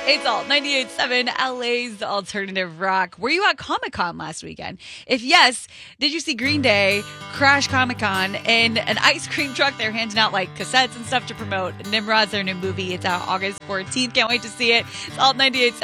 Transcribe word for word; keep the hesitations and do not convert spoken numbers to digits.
It's Alt ninety-eight point seven, L A's alternative rock. Were you at Comic-Con last weekend? If yes, did you see Green Day crash Comic-Con in an ice cream truck? They're handing out like cassettes and stuff to promote Nimrod's their new movie. It's out August fourteenth. Can't wait to see it. It's Alt ninety-eight point seven.